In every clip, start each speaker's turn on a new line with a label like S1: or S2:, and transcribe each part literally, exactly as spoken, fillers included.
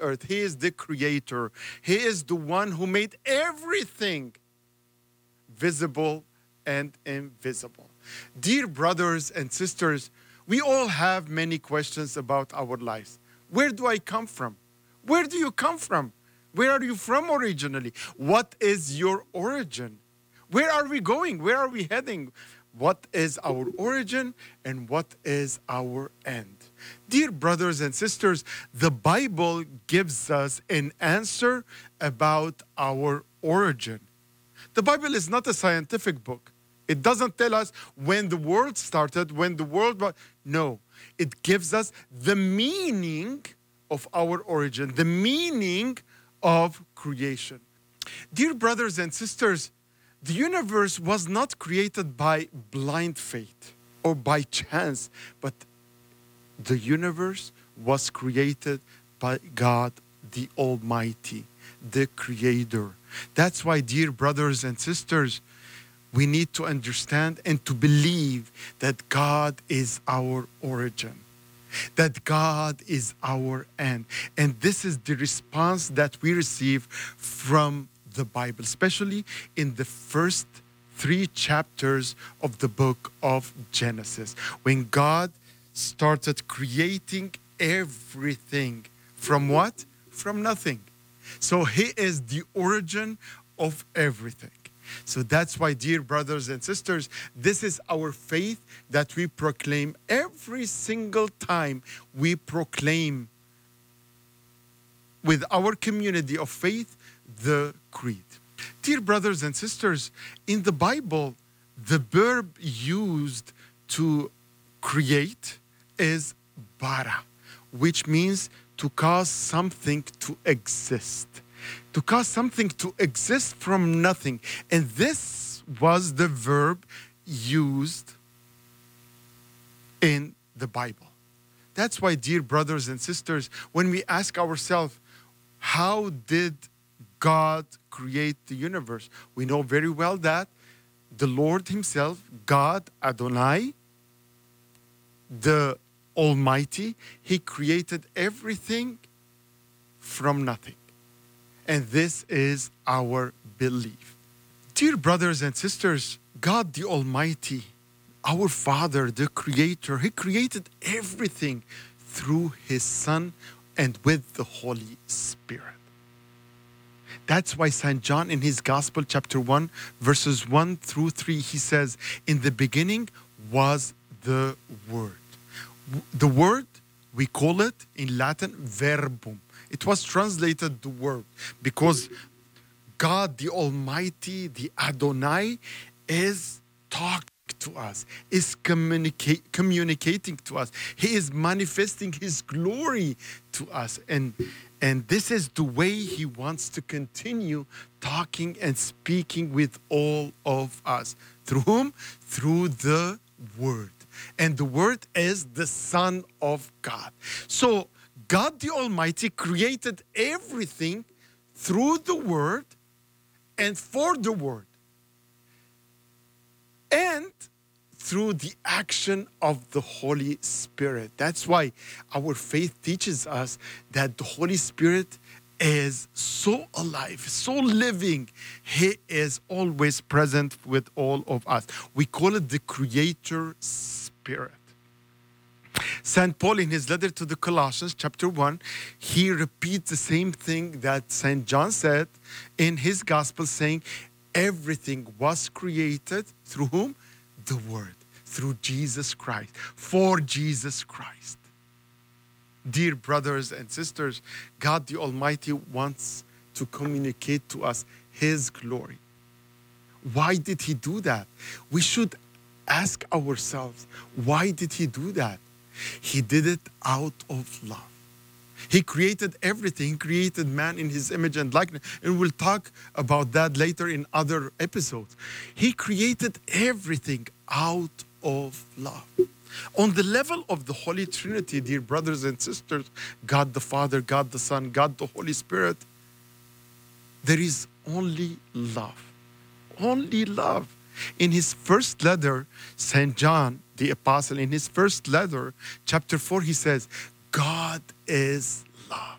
S1: earth. He is the creator. He is the one who made everything visible and invisible. Dear brothers and sisters, we all have many questions about our lives. Where do I come from? Where do you come from? Where are you from originally? What is your origin? Where are we going? Where are we heading? What is our origin and what is our end? Dear brothers and sisters, the Bible gives us an answer about our origin. The Bible is not a scientific book. It doesn't tell us when the world started, when the world was. No, it gives us the meaning of our origin, the meaning of creation. Dear brothers and sisters, the universe was not created by blind faith or by chance, but the universe was created by God the Almighty, the Creator. That's why, dear brothers and sisters, we need to understand and to believe that God is our origin, that God is our end. And this is the response that we receive from the Bible, especially in the first three chapters of the book of Genesis, when God started creating everything from what? From nothing. So He is the origin of everything. So that's why, dear brothers and sisters, this is our faith that we proclaim every single time we proclaim with our community of faith the creed. Dear brothers and sisters, in the Bible, the verb used to create is bara, which means to cause something to exist. To cause something to exist from nothing. And this was the verb used in the Bible. That's why, dear brothers and sisters, when we ask ourselves, how did God create the universe? We know very well that the Lord Himself, God Adonai, the Almighty, He created everything from nothing. And this is our belief. Dear brothers and sisters, God the Almighty, our Father, the Creator, He created everything through His Son and with the Holy Spirit. That's why Saint John in his Gospel, chapter one, verses one through three, he says, in the beginning was the Word. The Word, we call it in Latin, verbum. It was translated the Word because God, the Almighty, the Adonai, is talking to us, is communicate, communicating to us. He is manifesting His glory to us. And, and this is the way He wants to continue talking and speaking with all of us. Through whom? Through the Word. And the Word is the Son of God. So God the Almighty created everything through the Word and for the Word. And through the action of the Holy Spirit. That's why our faith teaches us that the Holy Spirit is so alive, so living. He is always present with all of us. We call it the Creator Spirit. Saint Paul, in his letter to the Colossians, chapter one, he repeats the same thing that Saint John said in his gospel, saying, everything was created through whom? The Word, through Jesus Christ, for Jesus Christ. Dear brothers and sisters, God the Almighty wants to communicate to us His glory. Why did He do that? We should ask ourselves, why did He do that? He did it out of love. He created everything. He created man in His image and likeness. And we'll talk about that later in other episodes. He created everything out of love. On the level of the Holy Trinity, dear brothers and sisters, God the Father, God the Son, God the Holy Spirit, there is only love. Only love. In his first letter, Saint John, the apostle, in his first letter, chapter four, he says, God is love.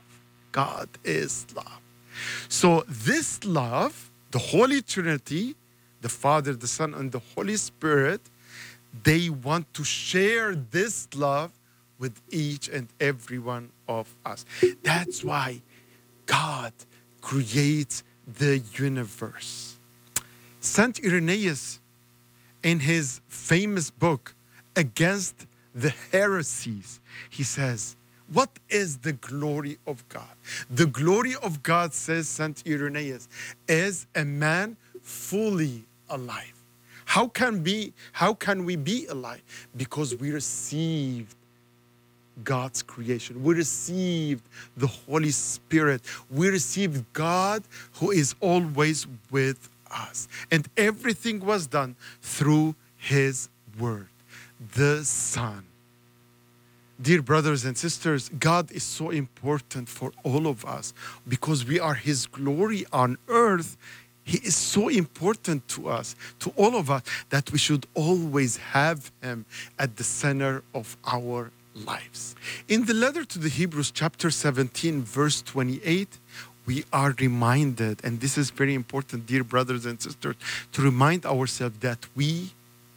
S1: God is love. So this love, the Holy Trinity, the Father, the Son, and the Holy Spirit, they want to share this love with each and every one of us. That's why God creates the universe. Saint Irenaeus, in his famous book, Against the Heresies, he says, what is the glory of God? The glory of God, says Saint Irenaeus, is a man fully alive. How can be, how can we be alive? Because we received God's creation. We received the Holy Spirit. We received God who is always with us. And everything was done through His Word, the Son. Dear brothers and sisters, God is so important for all of us because we are His glory on earth. He is so important to us, to all of us, that we should always have Him at the center of our lives. In the letter to the Hebrews, chapter seventeen, verse twenty-eight, we are reminded, and this is very important, dear brothers and sisters, to remind ourselves that we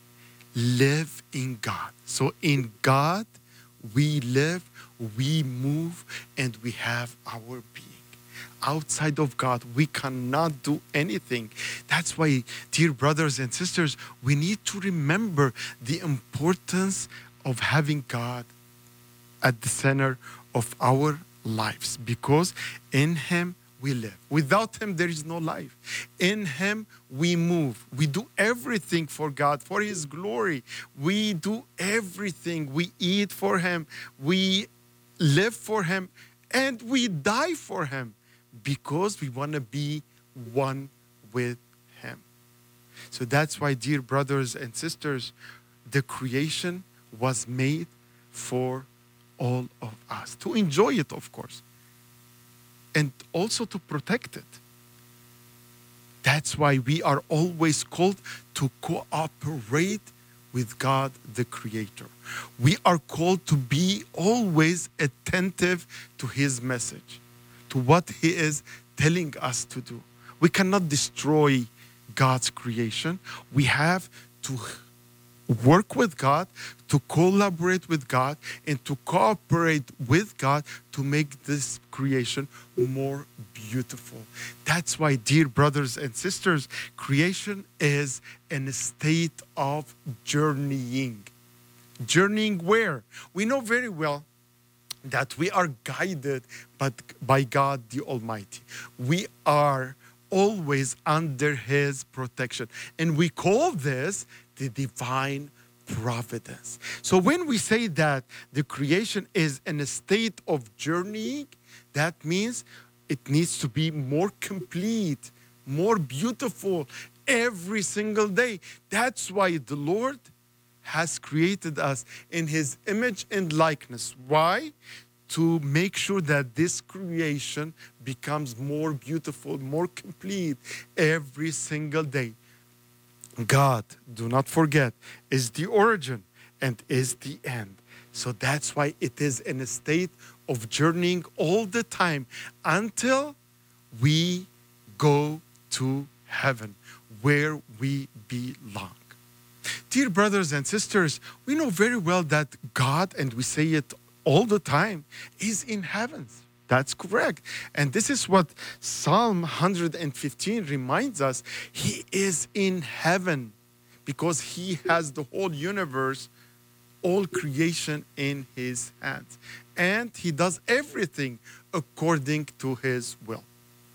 S1: live in God. So in God, we live, we move, and we have our being. Outside of God, we cannot do anything. That's why, dear brothers and sisters, we need to remember the importance of having God at the center of our lives, because in Him we live. Without Him, there is no life. In Him, we move. We do everything for God, for His glory. We do everything. We eat for Him. We live for Him. And we die for Him because we want to be one with Him. So that's why, dear brothers and sisters, the creation was made for all of us. To enjoy it, of course. And also to protect it. That's why we are always called to cooperate with God, the Creator. We are called to be always attentive to His message, to what He is telling us to do. We cannot destroy God's creation. We have to work with God, to collaborate with God, and to cooperate with God to make this creation more beautiful. That's why, dear brothers and sisters, creation is in a state of journeying. Journeying where? We know very well that we are guided but by God the Almighty. We are always under His protection. And we call this the divine providence. So when we say that the creation is in a state of journeying, that means it needs to be more complete, more beautiful every single day. That's why the Lord has created us in His image and likeness. Why? To make sure that this creation becomes more beautiful, more complete every single day. God, do not forget, is the origin and is the end. So that's why it is in a state of journeying all the time until we go to heaven, where we belong. Dear brothers and sisters, we know very well that God, and we say it all the time, is in heavens. That's correct. And this is what Psalm one hundred fifteen reminds us. He is in heaven because He has the whole universe, all creation in His hands. And He does everything according to His will.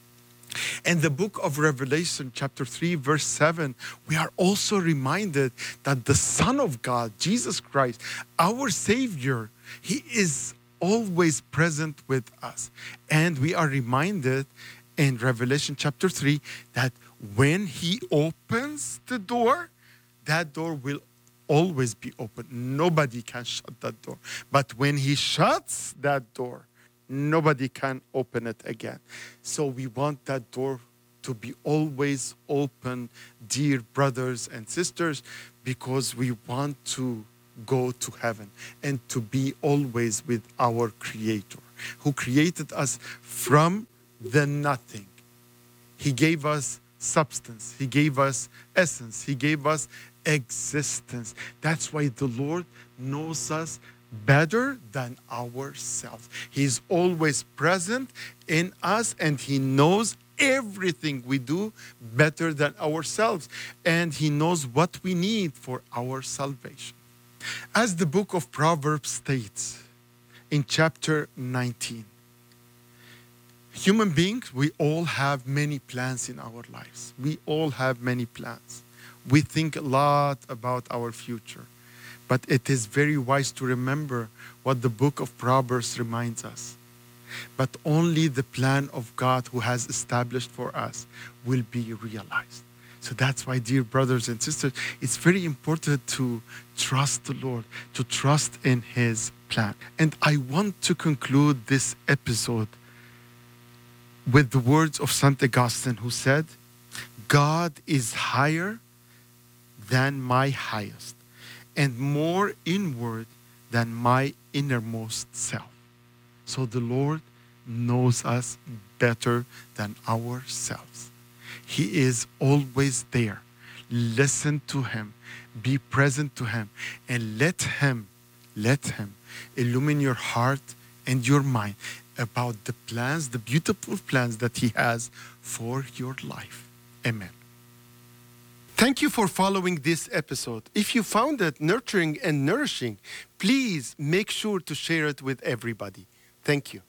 S1: In the book of Revelation, chapter three, verse seven, we are also reminded that the Son of God, Jesus Christ, our Savior, He is always present with us. And we are reminded in Revelation chapter three that when He opens the door, that door will always be open. Nobody can shut that door. But when He shuts that door, nobody can open it again. So we want that door to be always open, dear brothers and sisters, because we want to go to heaven and to be always with our Creator, who created us from the nothing. He gave us substance. He gave us essence. He gave us existence. That's why the Lord knows us better than ourselves. He's always present in us, and He knows everything we do better than ourselves. And He knows what we need for our salvation. As the book of Proverbs states in chapter nineteen, human beings, we all have many plans in our lives. We all have many plans. We think a lot about our future. But it is very wise to remember what the book of Proverbs reminds us. But only the plan of God who has established for us will be realized. So that's why, dear brothers and sisters, it's very important to trust the Lord, to trust in His plan. And I want to conclude this episode with the words of Saint Augustine, who said, God is higher than my highest, and more inward than my innermost self. So the Lord knows us better than ourselves. He is always there. Listen to Him. Be present to Him. And let Him, let Him illumine your heart and your mind about the plans, the beautiful plans that He has for your life. Amen. Thank you for following this episode. If you found it nurturing and nourishing, please make sure to share it with everybody. Thank you.